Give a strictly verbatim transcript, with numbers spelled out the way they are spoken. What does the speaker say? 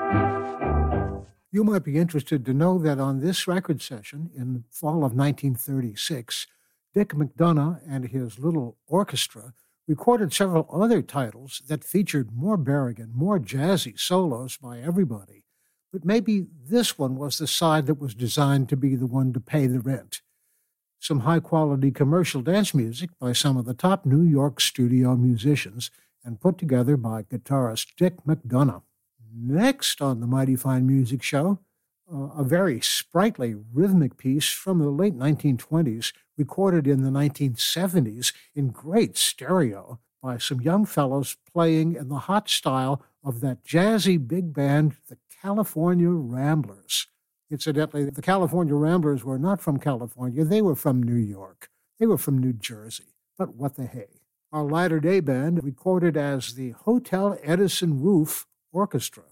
You might be interested to know that on this record session in the fall of nineteen thirty-six, Dick McDonough and his little orchestra recorded several other titles that featured more Berrigan, more jazzy solos by everybody. But maybe this one was the side that was designed to be the one to pay the rent. Some high-quality commercial dance music by some of the top New York studio musicians and put together by guitarist Dick McDonough. Next on the Mighty Fine Music Show, uh, a very sprightly rhythmic piece from the late nineteen twenties, recorded in the nineteen seventies in great stereo by some young fellows playing in the hot style of that jazzy big band, the California Ramblers. Incidentally, the California Ramblers were not from California. They were from New York. They were from New Jersey. But what the hey. Our latter-day band recorded as the Hotel Edison Roof Orchestra.